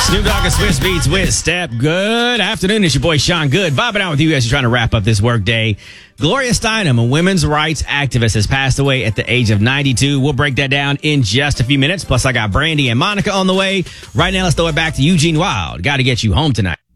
Snoop Dogg and Swiss Beats with Step. Good afternoon. It's your boy Sean Good. Vibing out with you as you're trying to wrap up this work day. Gloria Steinem, a women's rights activist, has passed away at the age of 92. We'll break that down in just a few minutes. Plus, I got Brandy and Monica on the way. Right now, let's throw it back to Eugene Wild. Got to get you home tonight.